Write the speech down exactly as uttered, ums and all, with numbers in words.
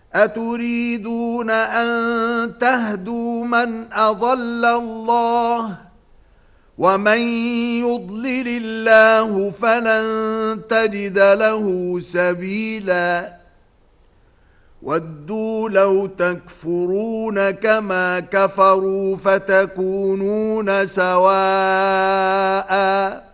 أتريدون أن تهدوا من أضل الله ومن يضلل الله فلن تجد له سبيلا ودوا لو تكفرون كما كفروا فتكونون سواء